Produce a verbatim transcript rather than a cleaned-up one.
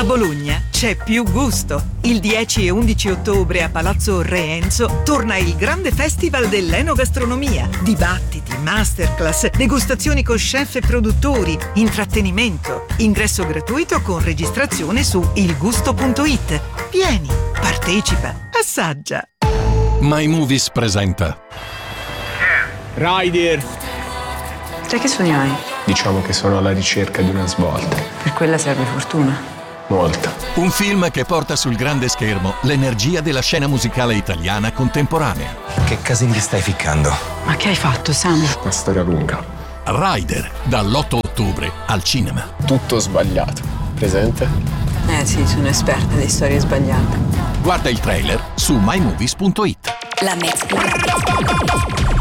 A Bologna c'è più gusto. Il dieci e undici ottobre a Palazzo Re Enzo torna il grande festival dell'enogastronomia. Dibattiti, masterclass, degustazioni con chef e produttori, intrattenimento. Ingresso gratuito con registrazione su ilgusto punto it. Vieni, partecipa, assaggia. My Movies presenta Rider. Te che sogni hai? Diciamo che sono alla ricerca di una svolta. Per quella serve fortuna. Molta. un film che porta sul grande schermo l'energia della scena musicale italiana contemporanea. Che casini ti stai ficcando? Ma che hai fatto, Sam? Una storia lunga. Rider, dall'otto ottobre al cinema. Tutto sbagliato. Presente? Eh sì, sono esperta di storie sbagliate. Guarda il trailer su my movies punto it. La Mix.